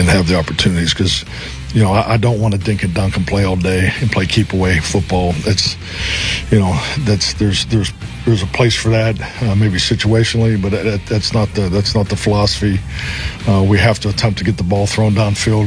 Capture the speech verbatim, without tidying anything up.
and have the opportunities, because you know I, I don't want to dink and dunk and play all day and play keep away football. It's you know that's there's there's there's a place for that, uh, maybe situationally, but that, that's not the that's not the philosophy. Uh, we have to attempt to get the ball thrown downfield.